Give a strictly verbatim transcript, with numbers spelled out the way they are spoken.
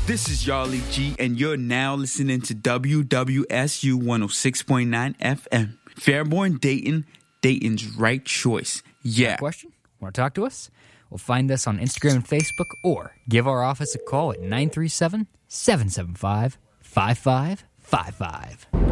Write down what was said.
This is Yarly G, and you're now listening to W W S U one oh six point nine F M. Fairborn, Dayton, Dayton's right choice. Yeah. Got a question? Want to talk to us? Well, find us on Instagram and Facebook, or give our office a call at nine three seven, seven seven five, five five five five.